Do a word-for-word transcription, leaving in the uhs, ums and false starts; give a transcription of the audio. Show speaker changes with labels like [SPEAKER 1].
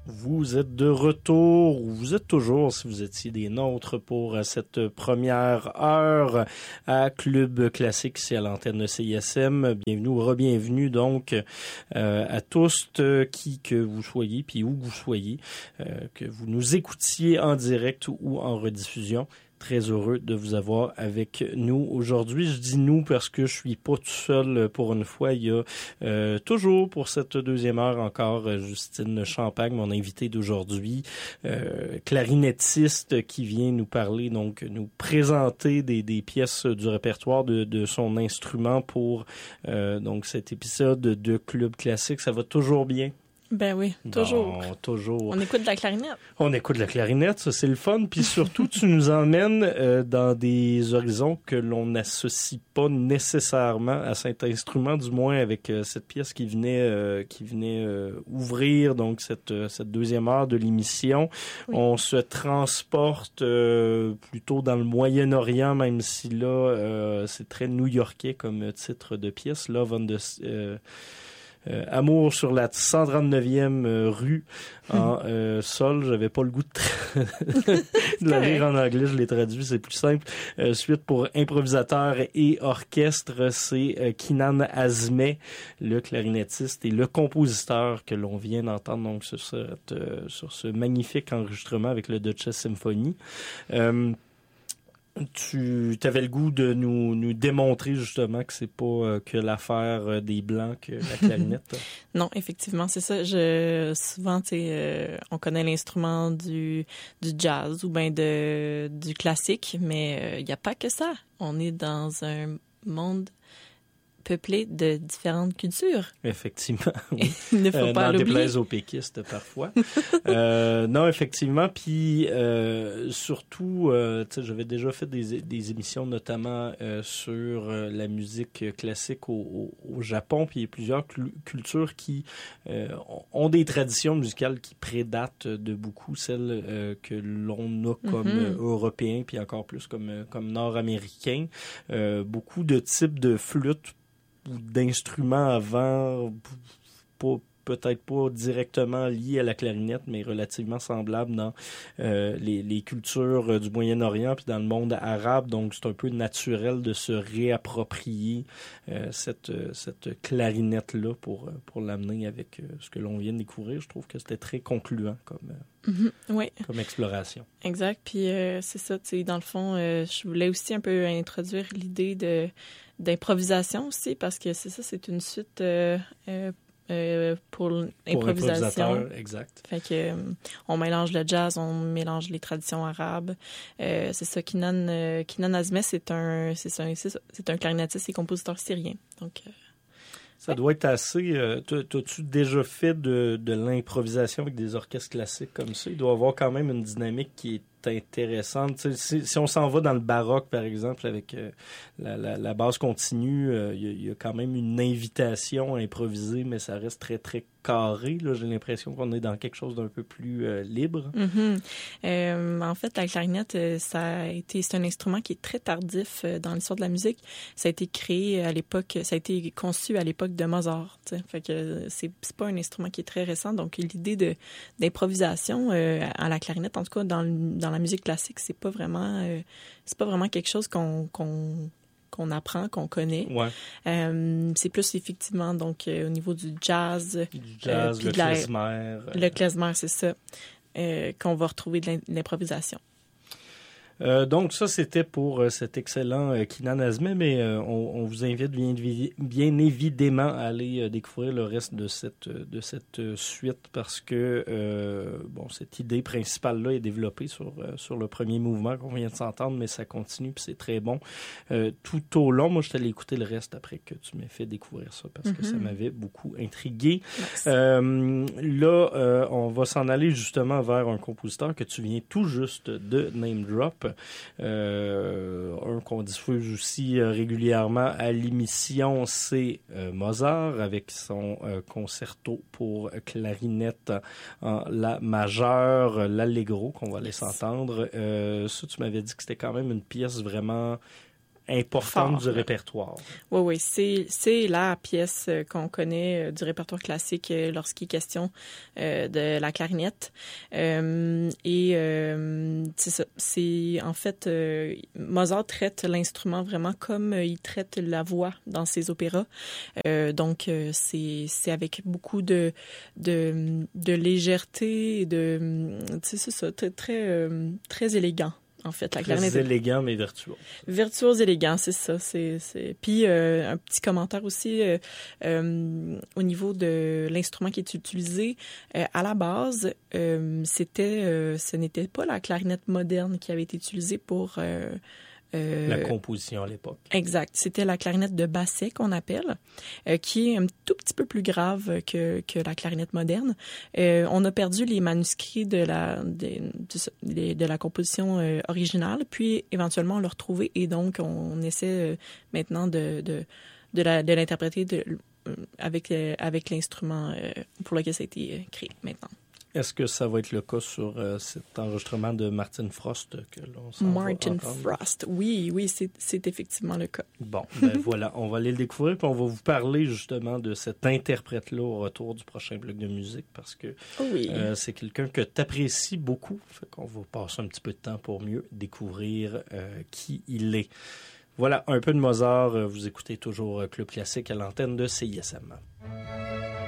[SPEAKER 1] Vous êtes de retour, ou vous êtes toujours, si vous étiez des nôtres, pour cette première heure à Club Classique, ici à l'antenne de C I S M. Bienvenue ou re-bienvenue donc euh, à tous, euh, qui que vous soyez, puis où que vous soyez, euh, que vous nous écoutiez en direct ou en rediffusion. Très heureux de vous avoir avec nous aujourd'hui. Je dis nous parce que je suis pas tout seul pour une fois. Il y a euh, toujours pour cette deuxième heure encore Justine Champagne, mon invitée d'aujourd'hui, euh, clarinettiste qui vient nous parler, donc nous présenter des, des pièces du répertoire de, de son instrument pour euh, donc cet épisode de Club Classique. Ça va toujours bien?
[SPEAKER 2] Ben oui, toujours.
[SPEAKER 1] Bon, toujours.
[SPEAKER 2] On écoute de la clarinette.
[SPEAKER 1] On écoute de la clarinette, ça c'est le fun. Puis surtout, tu nous emmènes euh, dans des horizons que l'on n'associe pas nécessairement à cet instrument, du moins avec euh, cette pièce qui venait euh, qui venait euh, ouvrir donc cette euh, cette deuxième heure de l'émission. Oui. On se transporte euh, plutôt dans le Moyen-Orient, même si là euh, c'est très new-yorkais comme titre de pièce. Love on the euh, Euh, Amour sur la cent trente-neuvième euh, rue en euh, sol. J'avais pas le goût de, tra- de la lire en anglais, je l'ai traduit, c'est plus simple. Euh, suite pour improvisateur et orchestre, c'est euh, Kinan Azmeh, le clarinettiste et le compositeur que l'on vient d'entendre donc sur, cette, euh, sur ce magnifique enregistrement avec le Duchess Symphony. Euh, Tu avais le goût de nous, nous démontrer justement que c'est pas euh, que l'affaire des Blancs que la clarinette.
[SPEAKER 2] Non, effectivement, c'est ça. Je souvent, tu sais, euh, on connaît l'instrument du du jazz ou ben de du classique, mais il euh, y a pas que ça. On est dans un monde peuplé de différentes cultures.
[SPEAKER 1] Effectivement, oui.
[SPEAKER 2] Il ne faut
[SPEAKER 1] euh,
[SPEAKER 2] pas
[SPEAKER 1] l'oublier. N'en déplaise aux péquistes parfois. euh, non, effectivement, puis euh, surtout, euh, tu sais, j'avais déjà fait des, des émissions notamment euh, sur euh, la musique classique au, au, au Japon, puis il y a plusieurs cl- cultures qui euh, ont des traditions musicales qui prédatent de beaucoup celles euh, que l'on a comme mm-hmm. Européens, puis encore plus comme, comme Nord-Américains. Euh, beaucoup de types de flûtes ou d'instruments avant, pas, peut-être pas directement liés à la clarinette, mais relativement semblables dans euh, les, les cultures du Moyen-Orient puis dans le monde arabe. Donc, c'est un peu naturel de se réapproprier euh, cette, cette clarinette-là pour, pour l'amener avec euh, ce que l'on vient de découvrir. Je trouve que c'était très concluant comme,
[SPEAKER 2] mm-hmm. oui.
[SPEAKER 1] comme exploration.
[SPEAKER 2] Exact. Puis, euh, c'est ça, tu sais, dans le fond, euh, je voulais aussi un peu introduire l'idée de d'improvisation aussi, parce que c'est ça, c'est une suite euh, euh, euh, pour l'improvisation.
[SPEAKER 1] Pour exact.
[SPEAKER 2] Fait que euh, on mélange le jazz, on mélange les traditions arabes. Euh, c'est ça, Kinan, euh, Kinan Azmeh, c'est un, c'est ça, c'est ça, c'est un clarinettiste et compositeur syrien. Donc euh,
[SPEAKER 1] ça doit être assez... Euh, t'as-tu déjà fait de, de l'improvisation avec des orchestres classiques comme ça? Il doit y avoir quand même une dynamique qui est intéressante. Tu sais, si, si on s'en va dans le baroque, par exemple, avec euh, la, la, la base continue, il euh, y, y a quand même une invitation à improviser, mais ça reste très, très carré. Là. J'ai l'impression qu'on est dans quelque chose d'un peu plus euh, libre.
[SPEAKER 2] Mm-hmm. Euh, en fait, la clarinette, ça a été, c'est un instrument qui est très tardif dans l'histoire de la musique. Ça a été créé à l'époque, ça a été conçu à l'époque de Mozart. T'sais. Fait que c'est, c'est pas un instrument qui est très récent. Donc, l'idée de d'improvisation euh, à la clarinette, en tout cas dans, le, dans la musique classique, c'est pas vraiment, euh, c'est pas vraiment quelque chose qu'on, qu'on qu'on apprend, qu'on connaît.
[SPEAKER 1] Ouais.
[SPEAKER 2] Euh, c'est plus effectivement donc euh, au niveau du jazz,
[SPEAKER 1] du jazz, euh, le klezmer.
[SPEAKER 2] Le klezmer, c'est ça, euh, qu'on va retrouver de l'improvisation.
[SPEAKER 1] Euh, donc ça, c'était pour euh, cet excellent euh, Kinan Azmeh, mais euh, on, on vous invite bien, bien évidemment à aller euh, découvrir le reste de cette de cette euh, suite parce que euh, bon, cette idée principale-là est développée sur euh, sur le premier mouvement qu'on vient de s'entendre, mais ça continue puis c'est très bon euh, tout au long. Moi, je suis allé écouter le reste après que tu m'aies fait découvrir ça parce mm-hmm. que ça m'avait beaucoup intrigué. Euh, là, euh, on va s'en aller justement vers un compositeur que tu viens tout juste de name drop. Euh, un qu'on diffuse aussi euh, régulièrement à l'émission, c'est euh, Mozart avec son euh, concerto pour clarinette en la majeure, l'Allegro qu'on va laisser entendre. Euh, ça, tu m'avais dit que c'était quand même une pièce vraiment importante
[SPEAKER 2] Fort,
[SPEAKER 1] du
[SPEAKER 2] là.
[SPEAKER 1] répertoire.
[SPEAKER 2] Oui, oui, c'est, c'est la pièce euh, qu'on connaît euh, du répertoire classique euh, lorsqu'il est question euh, de la clarinette. Euh, et euh, c'est ça. C'est, en fait, euh, Mozart traite l'instrument vraiment comme euh, il traite la voix dans ses opéras. Euh, donc, euh, c'est, c'est avec beaucoup de, de, de légèreté et de... Tu sais, c'est ça, très, très, euh, très élégant. En fait, la
[SPEAKER 1] Très
[SPEAKER 2] clarinette
[SPEAKER 1] élégant mais vertueux.
[SPEAKER 2] virtuose élégant, c'est ça. C'est, c'est... Puis euh, un petit commentaire aussi euh, euh, au niveau de l'instrument qui est utilisé. Euh, à la base, euh, c'était, euh, ce n'était pas la clarinette moderne qui avait été utilisée pour euh, euh,
[SPEAKER 1] La composition à l'époque.
[SPEAKER 2] Exact. C'était la clarinette de basset qu'on appelle, euh, qui est un tout petit peu plus grave que, que la clarinette moderne. Euh, on a perdu les manuscrits de la, de, de, de la composition euh, originale, puis éventuellement on l'a retrouvé et donc on essaie euh, maintenant de, de, de, la, de l'interpréter de, euh, avec, euh, avec l'instrument euh, pour lequel ça a été euh, créé maintenant.
[SPEAKER 1] Est-ce que ça va être le cas sur euh, cet enregistrement de Martin Frost que l'on s'en
[SPEAKER 2] Martin
[SPEAKER 1] va entendre?
[SPEAKER 2] Frost, oui, oui, c'est, c'est effectivement le cas.
[SPEAKER 1] Bon, ben voilà, on va aller le découvrir, puis on va vous parler justement de cet interprète-là au retour du prochain bloc de musique, parce que
[SPEAKER 2] Oui.
[SPEAKER 1] euh, c'est quelqu'un que tu apprécies beaucoup, fait qu'on va passer un petit peu de temps pour mieux découvrir euh, qui il est. Voilà, un peu de Mozart, vous écoutez toujours Club Classique à l'antenne de C I S M.